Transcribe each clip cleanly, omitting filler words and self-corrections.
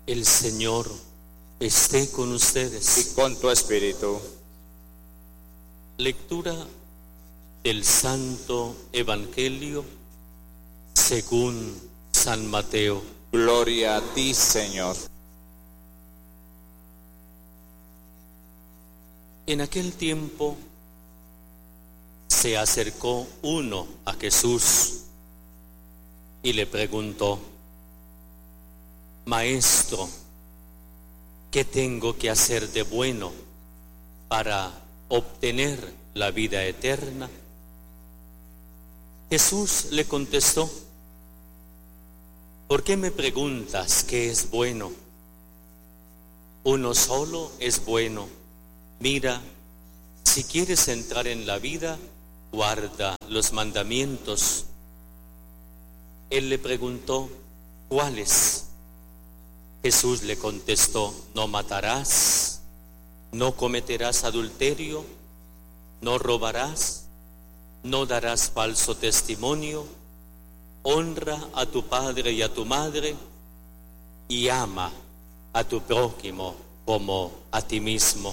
El Señor esté con ustedes. Y con tu espíritu. Lectura del Santo Evangelio según San Mateo. Gloria a ti, Señor. En aquel tiempo se acercó uno a Jesús y le preguntó: Maestro, ¿qué tengo que hacer de bueno para obtener la vida eterna? Jesús le contestó: ¿por qué me preguntas qué es bueno? Uno solo es bueno. Mira, si quieres entrar en la vida, guarda los mandamientos. Él le preguntó: ¿cuáles? Jesús le contestó: no matarás, no cometerás adulterio, no robarás, no darás falso testimonio, honra a tu padre y a tu madre, y ama a tu prójimo como a ti mismo.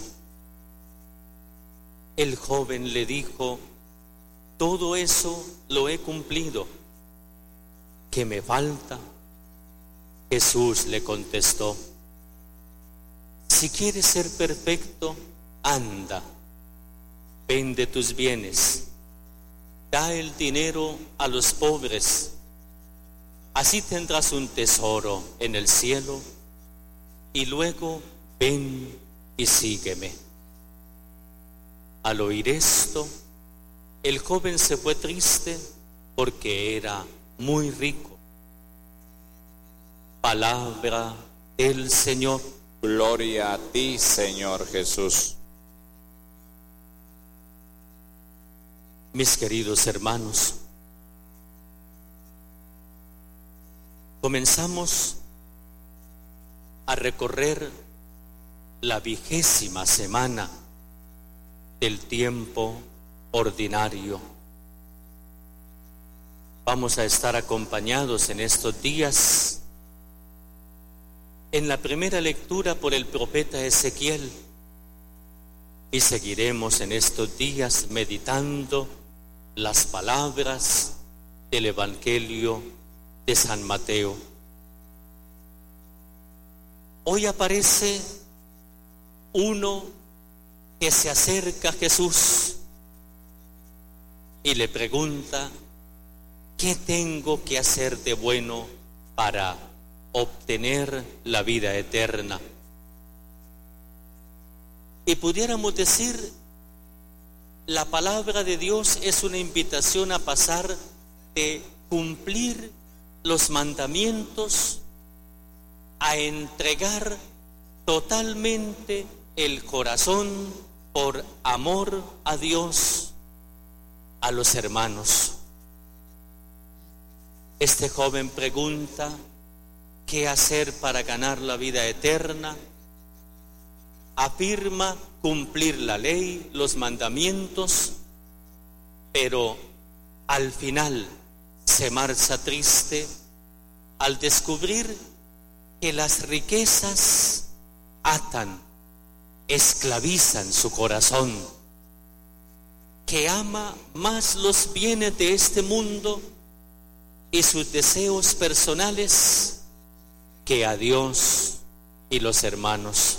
El joven le dijo: todo eso lo he cumplido. ¿Qué me falta? Jesús le contestó: si quieres ser perfecto, anda, vende tus bienes, da el dinero a los pobres, así tendrás un tesoro en el cielo, y luego ven y sígueme. Al oír esto, el joven se fue triste porque era muy rico. Palabra del Señor. Gloria a ti, Señor Jesús. Mis queridos hermanos, comenzamos a recorrer la 20ª semana del tiempo ordinario. Vamos a estar acompañados en estos días en la primera lectura por el profeta Ezequiel, y seguiremos en estos días meditando las palabras del Evangelio de San Mateo. Hoy aparece uno que se acerca a Jesús y le pregunta: ¿qué tengo que hacer de bueno para obtener la vida eterna? Y pudiéramos decir, la palabra de Dios es una invitación a pasar de cumplir los mandamientos a entregar totalmente el corazón por amor a Dios, a los hermanos. Este joven pregunta: ¿qué hacer para ganar la vida eterna? Afirma cumplir la ley, los mandamientos, pero al final se marcha triste al descubrir que las riquezas atan, esclavizan su corazón, que ama más los bienes de este mundo y sus deseos personales que a Dios y los hermanos.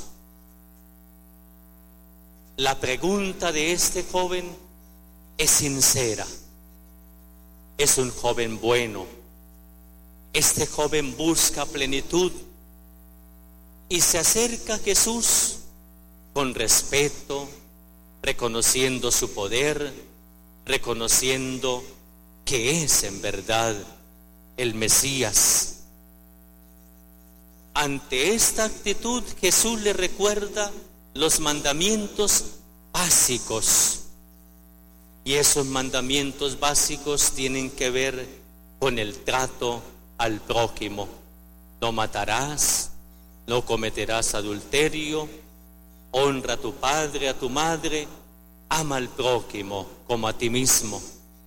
La pregunta de este joven es sincera. Es un joven bueno. Este joven busca plenitud y se acerca a Jesús con respeto, reconociendo su poder, reconociendo que es en verdad el Mesías. Ante esta actitud, Jesús le recuerda los mandamientos básicos. Y esos mandamientos básicos tienen que ver con el trato al prójimo. No matarás, no cometerás adulterio, honra a tu padre, a tu madre, ama al prójimo como a ti mismo.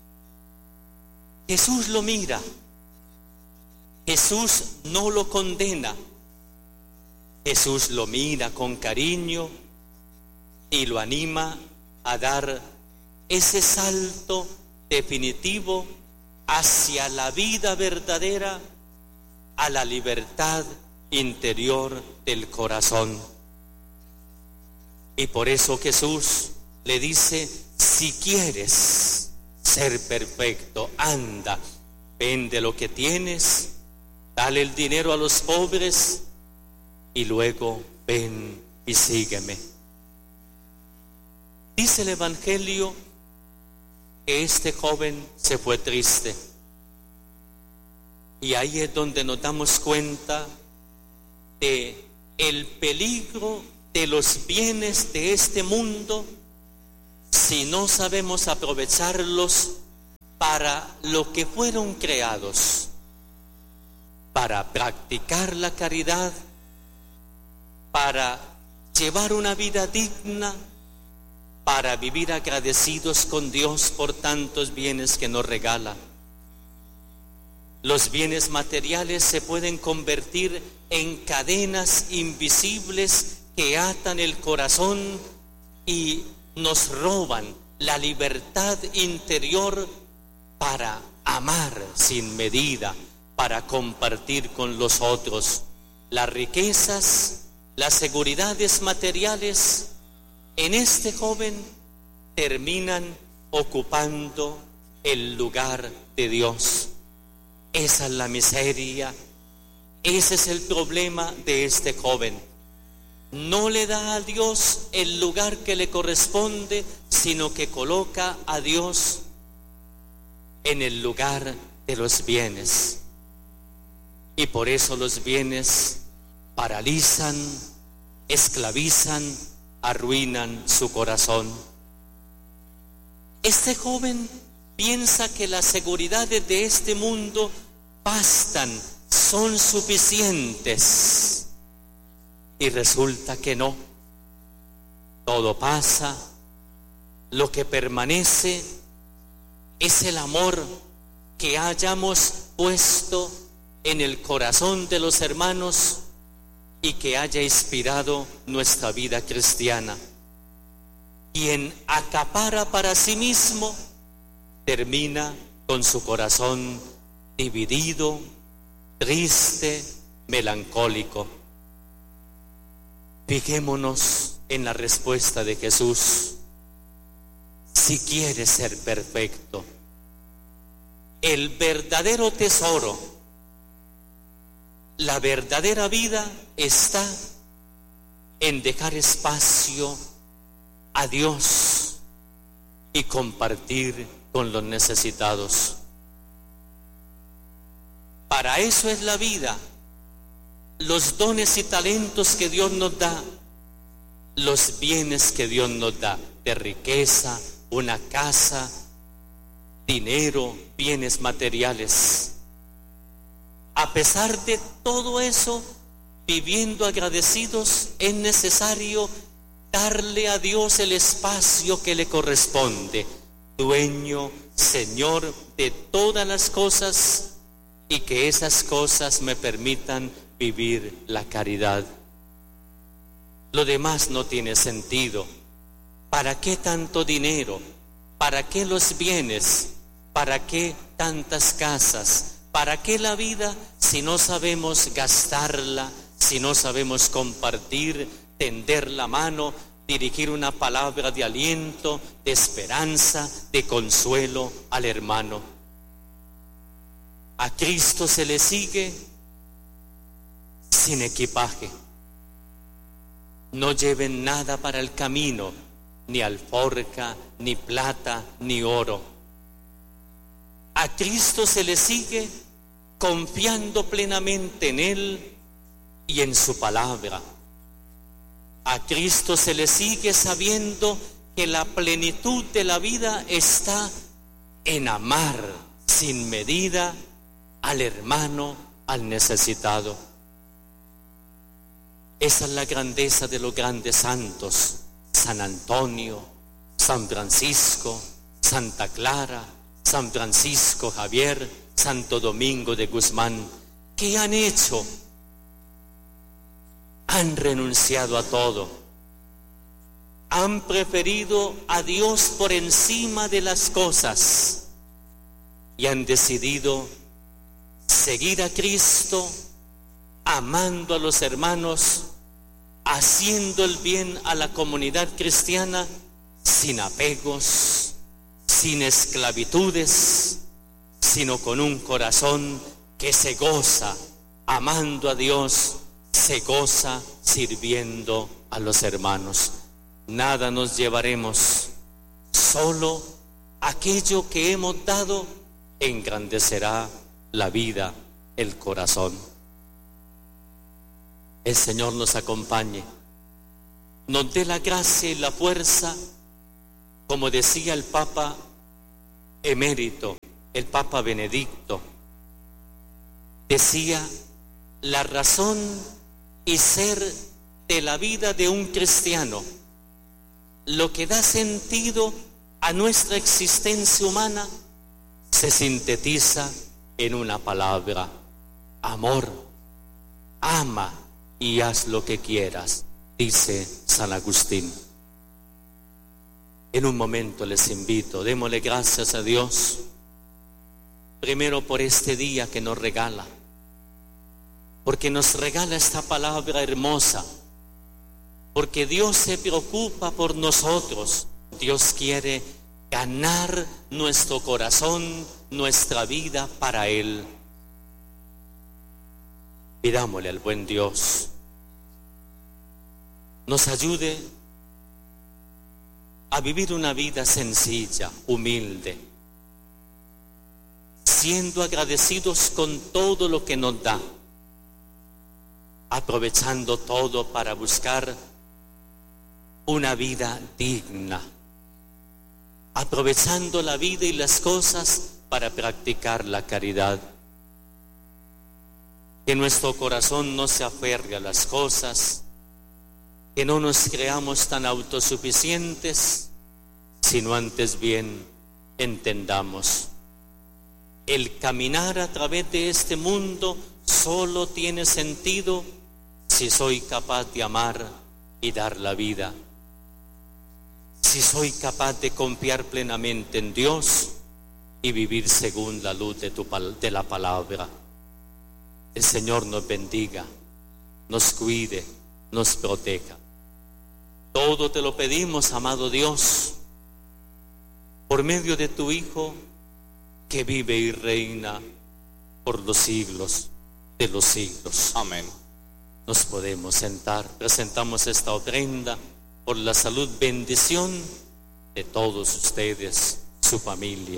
Jesús lo mira, Jesús no lo condena, Jesús lo mira con cariño y lo anima a dar ese salto definitivo hacia la vida verdadera, a la libertad interior del corazón. Y por eso Jesús le dice: si quieres ser perfecto, anda, vende lo que tienes, dale el dinero a los pobres y luego ven y sígueme. Dice el Evangelio que este joven se fue triste. Y ahí es donde nos damos cuenta de el peligro de los bienes de este mundo si no sabemos aprovecharlos para lo que fueron creados, para practicar la caridad, para llevar una vida digna, para vivir agradecidos con Dios por tantos bienes que nos regala. Los bienes materiales se pueden convertir en cadenas invisibles que atan el corazón y nos roban la libertad interior para amar sin medida, para compartir con los otros. Las riquezas, las seguridades materiales en este joven terminan ocupando el lugar de Dios. Esa es la miseria, ese es el problema de este joven. No le da a Dios el lugar que le corresponde, sino que coloca a Dios en el lugar de los bienes. Y por eso los bienes paralizan, esclavizan, arruinan su corazón. Este joven piensa que las seguridades de este mundo bastan, son suficientes. Y resulta que no. Todo pasa. Lo que permanece es el amor que hayamos puesto en el corazón de los hermanos y que haya inspirado nuestra vida cristiana. Quien acapara para sí mismo termina con su corazón dividido, triste, melancólico. Fijémonos en la respuesta de Jesús. Si quieres ser perfecto, el verdadero tesoro, la verdadera vida está en dejar espacio a Dios y compartir con los necesitados. Para eso es la vida, los dones y talentos que Dios nos da, los bienes que Dios nos da, de riqueza, una casa, dinero, bienes materiales. A pesar de todo eso, viviendo agradecidos, es necesario darle a Dios el espacio que le corresponde, dueño, Señor de todas las cosas, y que esas cosas me permitan vivir la caridad. Lo demás no tiene sentido. ¿Para qué tanto dinero? ¿Para qué los bienes? ¿Para qué tantas casas? ¿Para qué la vida si no sabemos gastarla, si no sabemos compartir, tender la mano, dirigir una palabra de aliento, de esperanza, de consuelo al hermano? A Cristo se le sigue sin equipaje. No lleven nada para el camino, ni alforja, ni plata, ni oro. A Cristo se le sigue confiando plenamente en Él y en su palabra. A Cristo se le sigue sabiendo que la plenitud de la vida está en amar sin medida al hermano, al necesitado. Esa es la grandeza de los grandes santos: San Antonio, San Francisco, Santa Clara, San Francisco Javier, Santo Domingo de Guzmán. ¿Qué han hecho? Han renunciado a todo. Han preferido a Dios por encima de las cosas y han decidido seguir a Cristo, amando a los hermanos, haciendo el bien a la comunidad cristiana sin apegos, sin esclavitudes, sino con un corazón que se goza amando a Dios, se goza sirviendo a los hermanos. Nada nos llevaremos, solo aquello que hemos dado engrandecerá la vida, el corazón. El Señor nos acompañe, nos dé la gracia y la fuerza, como decía el Papa emérito, el Papa Benedicto, decía: la razón y ser de la vida de un cristiano, lo que da sentido a nuestra existencia humana, se sintetiza en una palabra: amor. Ama y haz lo que quieras, dice San Agustín. En un momento les invito, démosle gracias a Dios, primero por este día que nos regala, porque nos regala esta palabra hermosa, porque Dios se preocupa por nosotros. Dios quiere ganar nuestro corazón, nuestra vida para Él. Pidámosle al buen Dios nos ayude a vivir una vida sencilla, humilde, siendo agradecidos con todo lo que nos da, aprovechando todo para buscar una vida digna, aprovechando la vida y las cosas para practicar la caridad. Que nuestro corazón no se aferre a las cosas, que no nos creamos tan autosuficientes, sino antes bien entendamos: el caminar a través de este mundo solo tiene sentido si soy capaz de amar y dar la vida, si soy capaz de confiar plenamente en Dios y vivir según la luz de la palabra. El Señor nos bendiga, nos cuide, nos proteja. Todo te lo pedimos, amado Dios, por medio de tu Hijo, que vive y reina por los siglos de los siglos. Amén. Nos podemos sentar. Presentamos esta ofrenda por la salud, bendición de todos ustedes, su familia.